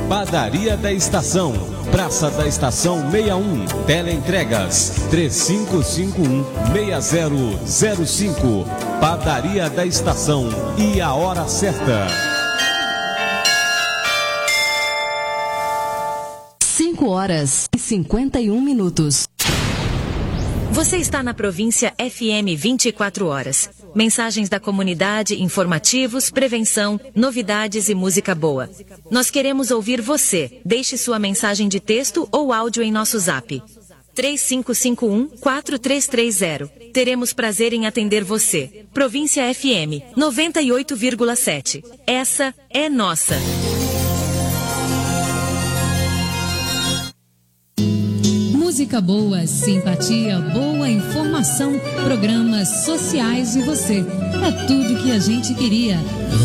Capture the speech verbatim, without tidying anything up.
Padaria da Estação, Praça da Estação sessenta e um, Teleentregas três cinco cinco um, seis zero zero cinco. Padaria da Estação e a hora certa. cinco horas e cinquenta e um minutos. Você está na província F M vinte e quatro horas. Mensagens da comunidade, informativos, prevenção, novidades e música boa. Nós queremos ouvir você. Deixe sua mensagem de texto ou áudio em nosso zap. três cinco cinco um, quatro três três zero. Teremos prazer em atender você. Província F M noventa e oito vírgula sete. Essa é nossa. Música boa, simpatia, boa informação, programas sociais e você. É tudo que a gente queria.